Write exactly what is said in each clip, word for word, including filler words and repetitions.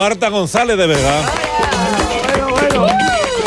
Marta González de Vega. Bueno, bueno, bueno.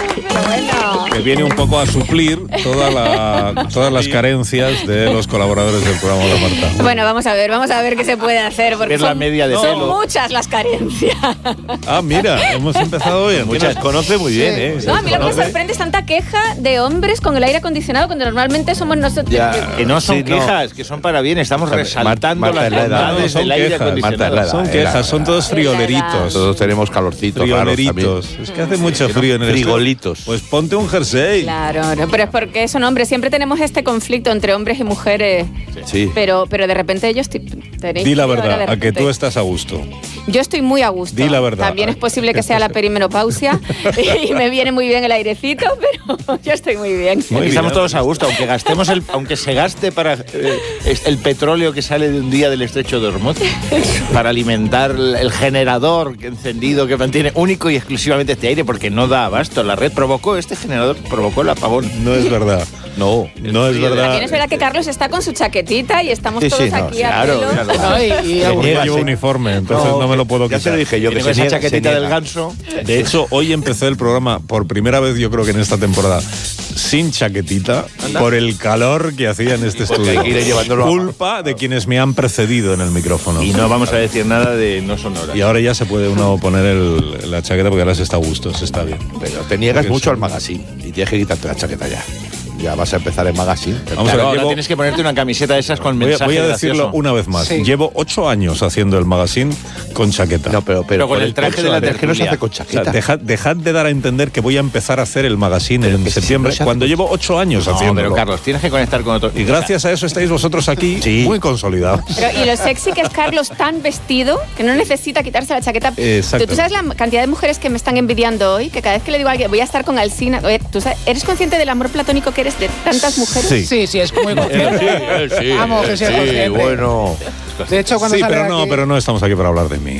Que viene un poco a suplir toda la, todas las carencias de los colaboradores del programa de Marta. Bueno, vamos a ver, vamos a ver qué se puede hacer, porque Es la son, media de son pelo. muchas las carencias. Ah, mira, hemos empezado bien. Muchas conoce muy bien, ¿eh? No, a mí lo que me sorprende es tanta queja de hombres con el aire acondicionado cuando normalmente somos nosotros. Ya, que no son Sí, no. quejas, que son para bien. Estamos resaltando Marta, las es la edad. bondades No, son del aire quejas. acondicionado. Marta, es la edad. Son eh, quejas, la- son todos frioleritos. Todos tenemos calorcitos raros también. Frioleritos. Es que hace mucho frío en el Frigolitos. estudio. Pues ponte un jersey. Claro, no, pero es porque son hombres. Siempre tenemos este conflicto entre hombres y mujeres. Sí. Pero, pero de repente ellos t- tenéis. Di la frío ahora de verdad, a que repente. tú estás a gusto. Yo estoy muy a gusto. Di la verdad. También es posible que sea la perimenopausia y me viene muy bien el airecito, pero yo estoy muy bien. Muy Aquí estamos bien. todos a gusto, aunque gastemos el, aunque se gaste para eh, es- el petróleo que sale de un día del estrecho de Hormuz para alimentar el, el generador encendido que mantiene único y exclusivamente este aire, porque no da abasto. La red provocó, este generador provocó el apagón. No es verdad. No. No es verdad. También es verdad que Carlos está con su chaquetita y estamos Sí, todos sí, no, aquí sí, a claro, pelo. claro. Ay, y Se aburrido. Yo niega, llevo se- uniforme, entonces no, me lo puedo Ya quitar. se lo dije yo, que Tiene se esa niega, se chaquetita del niega. ganso. De hecho, hoy empecé el programa por primera vez, yo creo que en esta temporada, sin chaquetita, por el calor que hacía en este Porque estudio. hay que ir llevándolo a- Culpa de quienes me han precedido en el micrófono. Y no vamos a decir nada de no sonoras. Y ahora ya se puede uno poner el- la chaqueta porque ahora se está a gusto, se está bien. Pero te niegas Porque mucho son- al magazine y tienes que quitarte la chaqueta ya. Ya vas a empezar el magazine. Vamos a Claro, ver, ahora llevo- tienes que ponerte una camiseta de esas con Voy a, mensaje voy a decirlo gracioso. una vez más. Sí. Llevo ocho años haciendo el magazine con chaqueta. No, pero, pero, Pero con el traje coche, de la a ver, que no se tertulia. hace con O sea, chaqueta. dejad, dejad de dar a entender que voy a empezar a hacer el magazine en que si septiembre, no se hace cuando con- llevo ocho años No, haciéndolo. pero Carlos, tienes que conectar con otro. Y gracias a eso estáis vosotros aquí Sí. muy consolidados. Pero, y lo sexy que es Carlos tan vestido que no necesita quitarse la chaqueta. Exacto. ¿Tú, tú sabes la cantidad de mujeres que me están envidiando hoy? Que cada vez que le digo a alguien, voy a estar con Alsina. Oye, ¿tú sabes- ¿eres consciente del amor platónico que eres de tantas mujeres? Sí. Sí, sí, es muy consciente. Sí, Vamos, que sea sí, consciente. bueno. De hecho, cuando Sí, sale pero no, aquí- pero no estamos aquí para hablar de mí.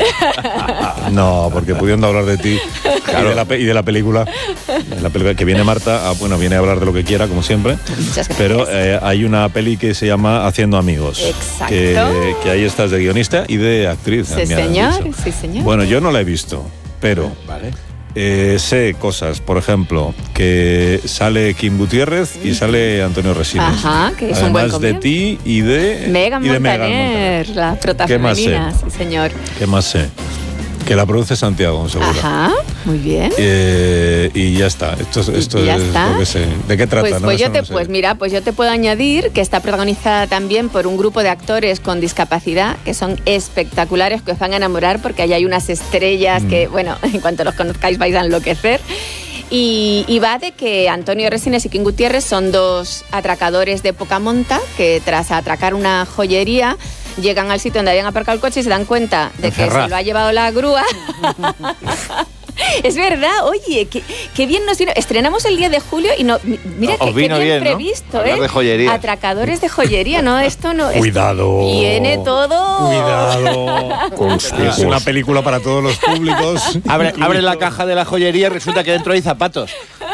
No, porque pudiendo hablar de ti y, de la, pe- y de la película, de la película que viene Marta, ah, bueno, viene a hablar de lo que quiera, como siempre. Muchas gracias. Pero eh, hay una peli que se llama Haciendo Amigos. Exacto. Que, que ahí estás de guionista y de actriz. Sí, me han señor, dicho. sí, señor. Bueno, yo no la he visto, pero Vale. eh, sé cosas. Por ejemplo, que sale Kim Gutiérrez y sale Antonio Resines. Ajá, que es un buen Además de comienzo. ti y de Megan y de Megan Montaner, la prota ¿Qué más sé? femenina, sí, señor. ¿Qué más sé? Que la produce Santiago, seguro. Ajá, muy bien. Eh, y ya está. Esto, es- esto Y ya es está. lo que sé. ¿De qué trata? Pues, No, pues, eso yo no te, lo sé. pues mira, pues yo te puedo añadir que está protagonizada también por un grupo de actores con discapacidad que son espectaculares, que os van a enamorar porque ahí hay unas estrellas Mm. que, bueno, en cuanto los conozcáis vais a enloquecer. Y, y va de que Antonio Resines y Kim Gutiérrez son dos atracadores de poca monta que tras atracar una joyería llegan al sitio donde habían aparcado el coche y se dan cuenta de que Ferraz. se lo ha llevado la grúa. Es verdad, oye, qué, qué bien nos vino. Estrenamos el diez de julio y no, mi- mira Os qué, qué vino bien, bien, ¿no? previsto, Hablar ¿eh? de joyería. Atracadores de joyería, ¿no? Esto no es. Cuidado. Viene todo. Cuidado. Es una película para todos los públicos. Abre, abre la caja de la joyería y resulta que dentro hay zapatos.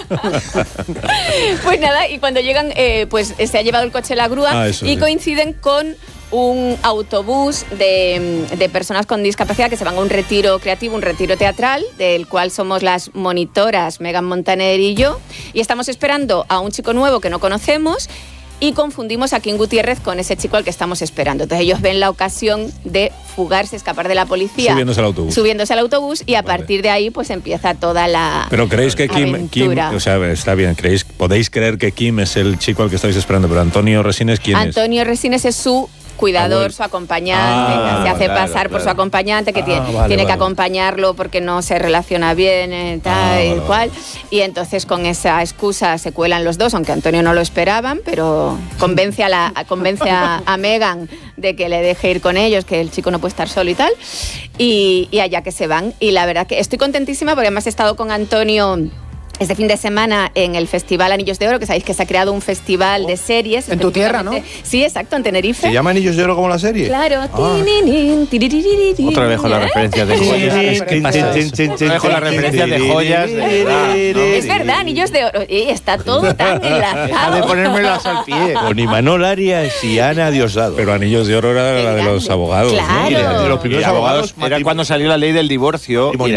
Pues nada, y cuando llegan, eh, pues se ha llevado el coche la grúa Ah, eso y sí. coinciden con un autobús de, de personas con discapacidad que se van a un retiro creativo, un retiro teatral, del cual somos las monitoras Megan Montaner y yo, y estamos esperando a un chico nuevo que no conocemos y confundimos a Kim Gutiérrez con ese chico al que estamos esperando. Entonces ellos ven la ocasión de fugarse, escapar de la policía. Subiéndose al autobús. Subiéndose al autobús y a Vale. partir de ahí pues empieza toda la Pero creéis que Kim, Kim, aventura. o sea, está bien, creéis, podéis creer que Kim es el chico al que estáis esperando, pero Antonio Resines, ¿quién Antonio Resines es su cuidador, Abuelo. su acompañante, Ah, que se hace claro, pasar por claro. su acompañante, que Ah, tiene, vale, tiene que vale. acompañarlo porque no se relaciona bien, eh, tal Ah, y vale, cual. Y entonces con esa excusa se cuelan los dos, aunque Antonio no lo esperaban, pero convence a, la, convence a, a Megan de que le deje ir con ellos, que el chico no puede estar solo y tal. Y, y allá que se van. Y la verdad que estoy contentísima porque además he estado con Antonio este fin de semana en el Festival Anillos de Oro, que sabéis que se ha creado un festival de series. En tu tierra, ¿no? Sí, exacto, en Tenerife. ¿Se llama Anillos de Oro como la serie? Claro. Ah. Tininin, tiririririn. Otra vez con las referencias de joyas. ¿Qué pasa? Otra vez con las referencias de joyas. De verdad, ¿no? Es verdad, Anillos de Oro. Y está todo tan Deja de enlazado. ponérmelas al pie. Con Imanol Arias y Ana Diosdado. Pero Anillos de Oro era la de los grande. abogados, ¿no? Claro. Y de- de los primeros Y abogados, abogados, era matri- cuando salió la ley del divorcio y Matrimonial.